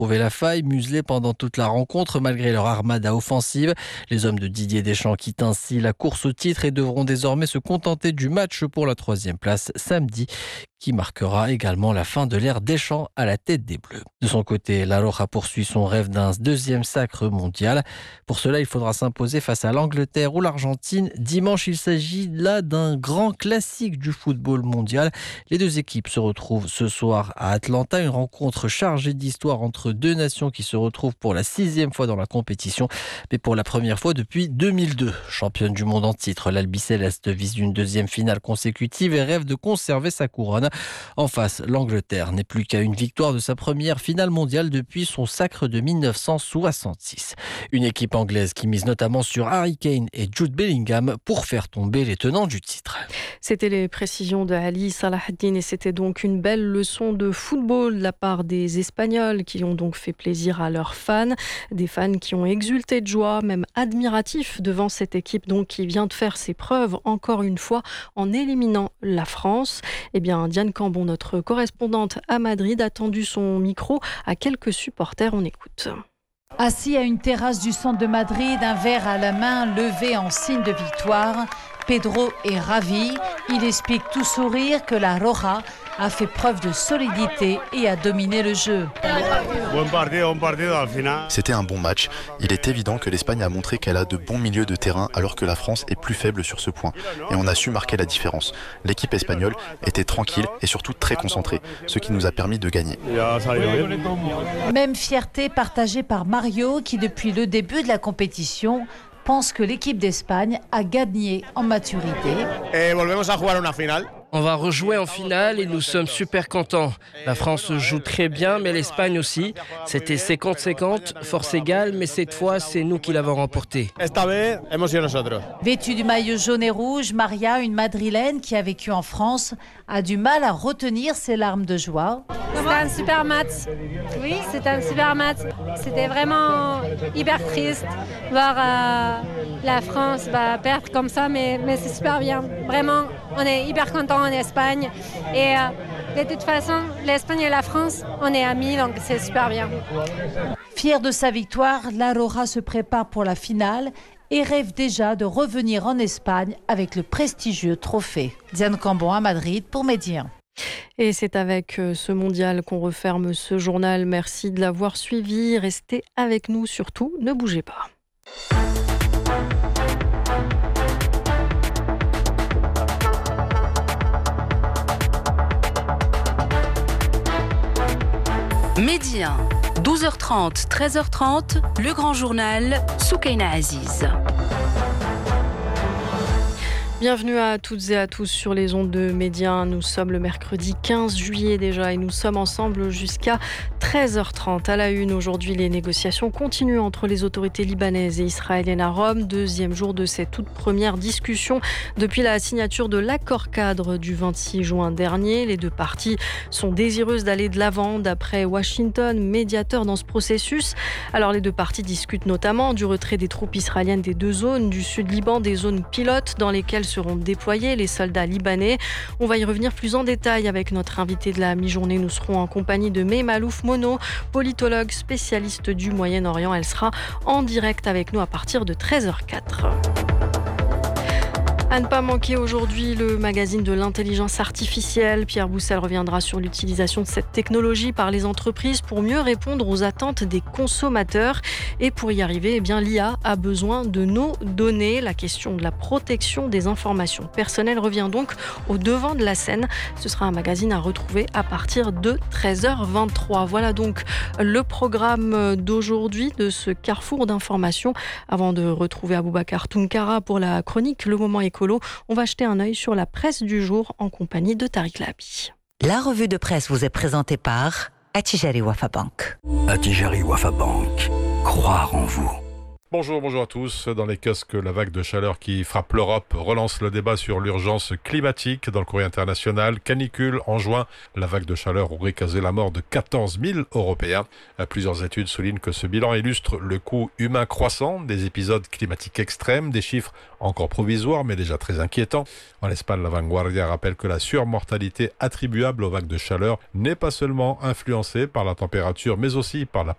trouvé la faille, muselés pendant toute la rencontre malgré leur armada offensive. Les hommes de Didier Deschamps quittent ainsi la course au titre et devront désormais se contenter du match pour la 3e place samedi, qui marquera également la fin de l'ère Deschamps à la tête des Bleus. De son côté, La Roja poursuit son rêve d'un 2e sacre mondial. Pour cela, il faudra s'imposer face à l'Angleterre ou l'Argentine. Dimanche, il s'agit là d'un grand classique du football mondial. Les deux équipes se retrouvent ce soir à Atlanta, une rencontre chargée d'histoire entre deux nations qui se retrouvent pour la 6e fois dans la compétition, mais pour la première fois depuis 2002. Championne du monde en titre, l'Albiceleste vise une 2e finale consécutive et rêve de conserver sa couronne. En face, l'Angleterre n'est plus qu'à une victoire de sa première finale mondiale depuis son sacre de 1966. Une équipe anglaise qui mise notamment sur Harry Kane et Jude Bellingham pour faire tomber les tenants du titre. C'était les précisions de Ali Salahaddine et c'était donc une belle leçon de football de la part des Espagnols qui ont donc fait plaisir à leurs fans. Des fans qui ont exulté de joie, même admiratifs devant cette équipe donc qui vient de faire ses preuves encore une fois en éliminant la France. Eh bien, Diane Cambon, notre correspondante à Madrid, a tendu son micro à quelques supporters. On écoute. Assis à une terrasse du centre de Madrid, un verre à la main levé en signe de victoire, Pedro est ravi. Il explique tout sourire que la Roja a fait preuve de solidité et a dominé le jeu. C'était un bon match. Il est évident que l'Espagne a montré qu'elle a de bons milieux de terrain alors que la France est plus faible sur ce point. Et on a su marquer la différence. L'équipe espagnole était tranquille et surtout très concentrée, ce qui nous a permis de gagner. Même fierté partagée par Mario qui depuis le début de la compétition pense que l'équipe d'Espagne a gagné en maturité. On va rejouer en finale et nous sommes super contents. La France joue très bien, mais l'Espagne aussi. C'était 50-50, force égale, mais cette fois, c'est nous qui l'avons remporté. Vêtue du maillot jaune et rouge, Maria, une Madrilène qui a vécu en France, a du mal à retenir ses larmes de joie. C'était un super match. Oui, c'était un super match. C'était vraiment hyper triste voir la France perdre comme ça, mais c'est super bien. Vraiment, on est hyper contents en Espagne. Et de toute façon, l'Espagne et la France, on est amis, donc c'est super bien. Fière de sa victoire, la Roja se prépare pour la finale et rêve déjà de revenir en Espagne avec le prestigieux trophée. Diane Cambon à Madrid pour Média. Et c'est avec ce mondial qu'on referme ce journal. Merci de l'avoir suivi. Restez avec nous surtout, ne bougez pas. Média, 12h30, 13h30, le grand journal, Soukaina Aziz. Bienvenue à toutes et à tous sur les ondes de Média. Nous sommes le mercredi 15 juillet déjà et nous sommes ensemble jusqu'à 13h30. À la une, aujourd'hui, les négociations continuent entre les autorités libanaises et israéliennes à Rome. 2e jour de cette toute première discussion depuis la signature de l'accord cadre du 26 juin dernier. Les deux parties sont désireuses d'aller de l'avant, d'après Washington, médiateur dans ce processus. Alors, les deux parties discutent notamment du retrait des troupes israéliennes des deux zones du sud Liban, des zones pilotes dans lesquelles seront déployés les soldats libanais. On va y revenir plus en détail avec notre invité de la mi-journée. Nous serons en compagnie de Mehmalouf Mono, politologue spécialiste du Moyen-Orient. Elle sera en direct avec nous à partir de 13h04. À ne pas manquer aujourd'hui le magazine de l'intelligence artificielle. Pierre Boussel reviendra sur l'utilisation de cette technologie par les entreprises pour mieux répondre aux attentes des consommateurs. Et pour y arriver, l'IA a besoin de nos données. La question de la protection des informations personnelles revient donc au devant de la scène. Ce sera un magazine à retrouver à partir de 13h23. Voilà donc le programme d'aujourd'hui de ce carrefour d'informations. Avant de retrouver Aboubacar Tounkara pour la chronique Le Moment Écolo, on va jeter un œil sur la presse du jour en compagnie de Tariq Labi. La revue de presse vous est présentée par Attijari Wafa Bank. Attijari Wafa Bank. Croire en vous. Bonjour à tous. Dans les kiosques, la vague de chaleur qui frappe l'Europe relance le débat sur l'urgence climatique. Dans le courrier international, canicule en juin. La vague de chaleur aurait causé la mort de 14 000 Européens. Plusieurs études soulignent que ce bilan illustre le coût humain croissant des épisodes climatiques extrêmes, des chiffres encore provisoires mais déjà très inquiétants. En Espagne, la Vanguardia rappelle que la surmortalité attribuable aux vagues de chaleur n'est pas seulement influencée par la température mais aussi par la